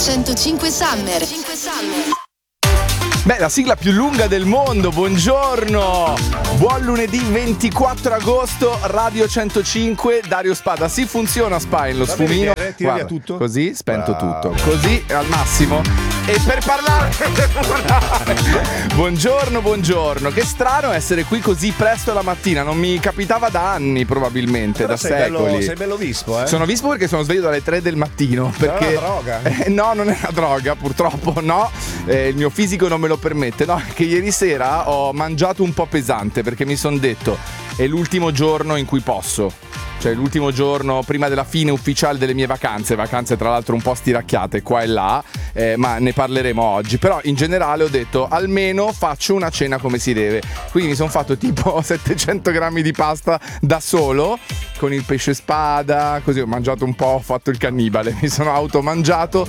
105 Summer. Beh, la sigla più lunga del mondo, buongiorno! Buon lunedì 24 agosto, Radio 105, Dario Spada. Sì, funziona Spine, lo sfumino. Tira via tutto. Così, spento tutto. Così, al massimo. E per parlare... Buongiorno. Che strano essere qui così presto la mattina. Non mi capitava da anni, probabilmente, però da secoli. Sei bello vispo, eh? Sono vispo perché sono sveglio dalle 3 del mattino. Perché... È una droga? No, non è una droga, purtroppo no. Il mio fisico non me lo permette. No, che ieri sera ho mangiato un po' pesante perché mi sono detto è l'ultimo giorno in cui posso. Cioè l'ultimo giorno prima della fine ufficiale delle mie vacanze tra l'altro un po' stiracchiate qua e là, ma ne parleremo oggi. Però in generale ho detto almeno faccio una cena come si deve. Quindi mi sono fatto tipo 700 grammi di pasta da solo con il pesce spada, così ho mangiato un po', ho fatto il cannibale, mi sono automangiato,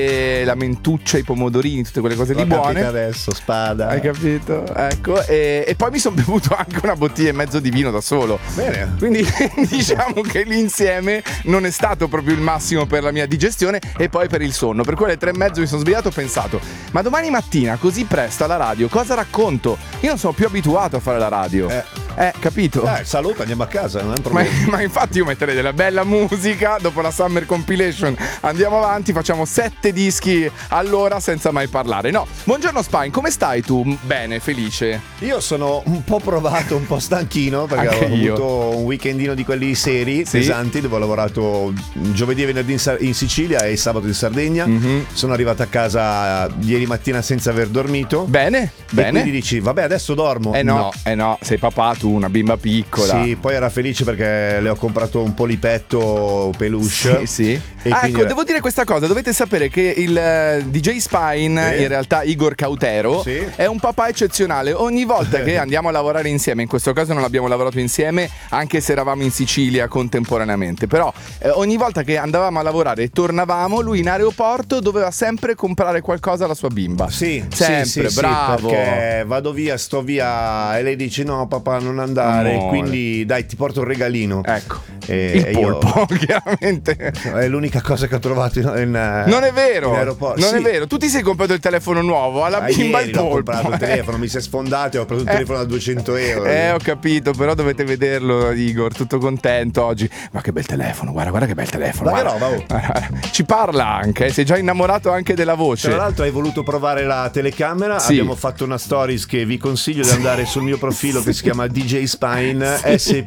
e la mentuccia, i pomodorini, tutte quelle cose lì buone. Adesso spada. Hai capito? Ecco, e poi mi sono bevuto anche una bottiglia e mezzo di vino da solo. Bene. Quindi diciamo che l'insieme non è stato proprio il massimo per la mia digestione e poi per il sonno. Per quelle 3:30 mi sono svegliato e ho pensato, ma domani mattina così presto alla radio cosa racconto? Io non sono più abituato a fare la radio. Capito? Saluta, andiamo a casa, non è un problema. Ma infatti io metterei della bella musica dopo la Summer Compilation. Andiamo avanti, facciamo 7 dischi all'ora senza mai parlare. No, buongiorno Spine, come stai tu? Bene, felice? Io sono un po' provato, un po' stanchino perché anche ho avuto un weekendino di quelli seri, pesanti, dove ho lavorato giovedì e venerdì in Sicilia e sabato in Sardegna. Sono arrivato a casa ieri mattina senza aver dormito. Bene. Quindi dici, vabbè, adesso dormo. No, sei papà tu, una bimba piccola. Sì, poi era felice perché le ho comprato un polipetto peluche. Sì. E quindi... Ecco, devo dire questa cosa, dovete sapere che il DJ Spine, in realtà Igor Cautero, è un papà eccezionale. Ogni volta che andiamo a lavorare insieme, in questo caso non abbiamo lavorato insieme anche se eravamo in Sicilia contemporaneamente, però ogni volta che andavamo a lavorare e tornavamo, lui in aeroporto doveva sempre comprare qualcosa alla sua bimba. Sempre, bravo. Perché vado via, sto via e lei dice no papà non andare, amore, quindi dai ti porto un regalino. Ecco. Il polpo, chiaramente. È l'unica cosa che ho trovato in non è vero, in aeroporto. Non è vero. Tu ti sei comprato il telefono nuovo, alla bimba il polpo. Ho comprato il telefono, mi si è sfondato e ho preso un telefono da 200 euro. Ho capito, però dovete vederlo Igor, tutto contento oggi. Ma che bel telefono, guarda che bel telefono. Ma che roba, Ci parla anche, sei già innamorato anche della voce. Tra l'altro hai voluto provare la telecamera, abbiamo fatto una stories che vi consiglio di andare sul mio profilo che si chiama DJ Spine,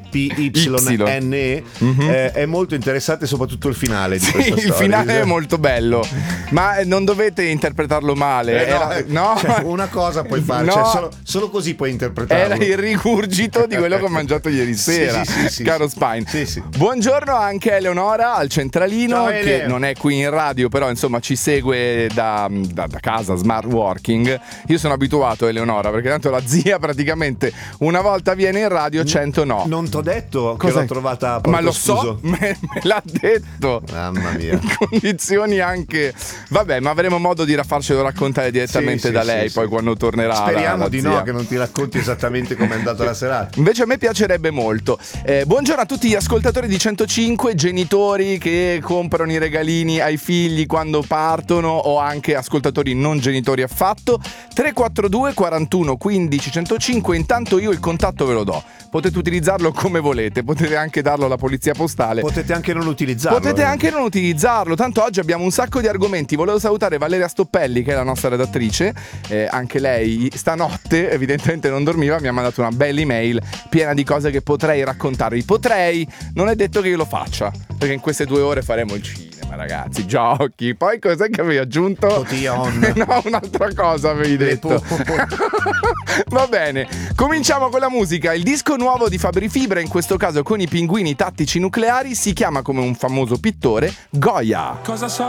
SPYNE. È molto interessante soprattutto il finale di questa storia. Il finale è molto bello, ma non dovete interpretarlo male. No. Cioè, una cosa puoi fare, cioè, solo così puoi interpretarlo. Era il rigurgito di quello che ho mangiato ieri sera, caro Spine. Sì. Buongiorno anche a Eleonora al centralino. Ciao, che non è qui in radio, però insomma ci segue da casa, smart working. Io sono abituato a Eleonora perché tanto la zia praticamente una volta viene in radio, 100 no. Non t'ho detto che l'ho trovata a Porto Ma lo Scuso. me l'ha detto. Mamma mia. In condizioni anche. Vabbè, ma avremo modo di farcelo raccontare direttamente da lei poi quando tornerà. Speriamo la di zia. no, che non ti racconti esattamente come è andata la serata. Invece a me piacerebbe molto. Buongiorno a tutti gli ascoltatori di 105, genitori che comprano i regalini ai figli quando partono o anche ascoltatori non genitori affatto. 342 41 15 105. Intanto io il contatto ve lo do. Potete utilizzarlo come volete, potete anche darlo alla polizia postale. Potete anche non utilizzarlo. Tanto oggi abbiamo un sacco di argomenti. Volevo salutare Valeria Stoppelli, che è la nostra redattrice. Anche lei stanotte evidentemente non dormiva, mi ha mandato una bella email piena di cose che potrei raccontarvi. Non è detto che io lo faccia, perché in queste 2 ore faremo il cinema, ragazzi, giochi. Poi cos'è che avevi aggiunto? Cotillon. No, un'altra cosa avevi detto. Va bene, cominciamo con la musica. Il disco nuovo di Fabri Fibra, in questo caso con i pinguini tattici nucleari, si chiama come un famoso pittore Goya. Cosa so